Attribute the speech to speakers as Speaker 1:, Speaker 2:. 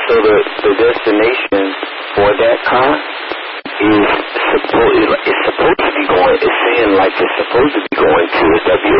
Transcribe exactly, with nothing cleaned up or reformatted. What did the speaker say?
Speaker 1: so the, the destination for that car is supposed, it's supposed to be going, it's saying like it's supposed to be going to W